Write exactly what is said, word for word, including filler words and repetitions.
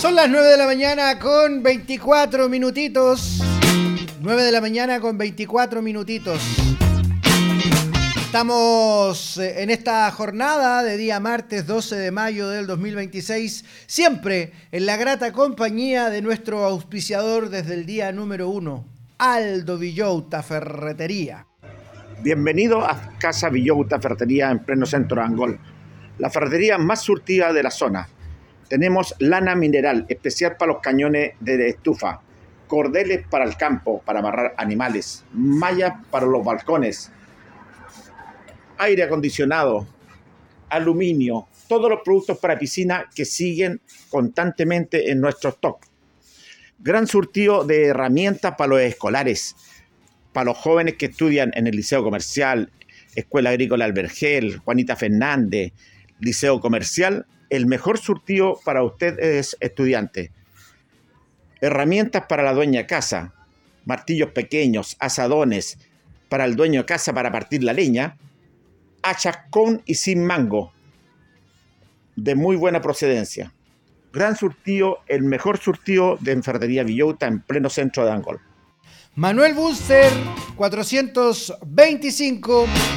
Son las nueve de la mañana con veinticuatro minutitos. nueve de la mañana con veinticuatro minutitos. Estamos en esta jornada de día martes doce de mayo del dos mil veintiséis, siempre en la grata compañía de nuestro auspiciador desde el día número uno, Aldo Villota Ferretería. Bienvenido a Casa Villota Ferretería en pleno centro de Angol, la ferretería más surtida de la zona. Tenemos lana mineral especial para los cañones de estufa, cordeles para el campo, para amarrar animales, mallas para los balcones, aire acondicionado, aluminio, todos los productos para piscina que siguen constantemente en nuestro stock. Gran surtido de herramientas para los escolares, para los jóvenes que estudian en el Liceo Comercial, Escuela Agrícola Albergel, Juanita Fernández, Liceo Comercial. El mejor surtido para usted es estudiante. Herramientas para la dueña de casa, martillos pequeños, asadones para el dueño de casa para partir la leña, hachas con y sin mango, de muy buena procedencia. Gran surtido, el mejor surtido de Ferretería Villota en pleno centro de Angol. Manuel Buster, cuatrocientos veinticinco.